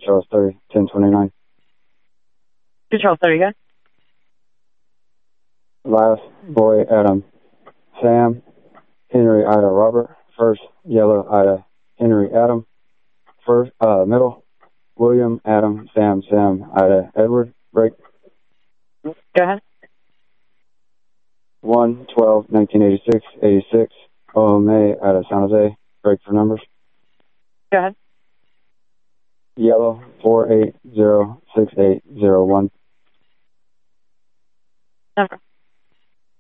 Charles 30, 1029. Charles 30, go. Last, boy, Adam, Sam, Henry, Ida, Robert. First, yellow, Ida, Henry, Adam. First, middle, William, Adam, Sam, Ida, Edward. Break. Go ahead. 1/12/1986, 86, OMA, Ida, San Jose. Break for numbers. Go ahead. Yellow, 4806801. Number.